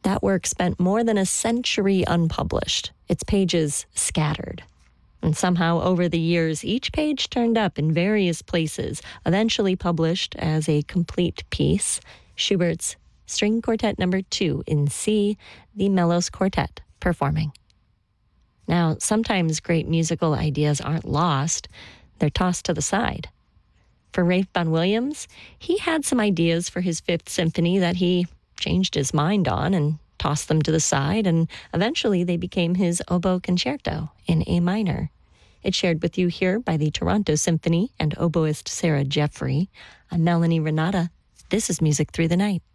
That work spent more than a century unpublished, its pages scattered. And somehow, over the years, each page turned up in various places, eventually published as a complete piece, Schubert's String Quartet No. 2 in C, the Melos Quartet performing. Now, sometimes great musical ideas aren't lost, they're tossed to the side. For Ralph Vaughan Williams, he had some ideas for his Fifth Symphony that he changed his mind on and tossed them to the side, and eventually they became his Oboe Concerto in A minor. It's shared with you here by the Toronto Symphony and oboist Sarah Jeffrey. I'm Melanie Renata. This is Music Through the Night.